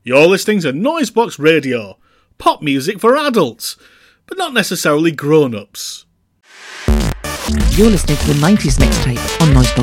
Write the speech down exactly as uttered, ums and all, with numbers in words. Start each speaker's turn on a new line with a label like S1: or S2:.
S1: You're listening to Noisebox Radio, pop music for adults, but not necessarily grown-ups.
S2: You're listening to the nineties mixtape on Noisebox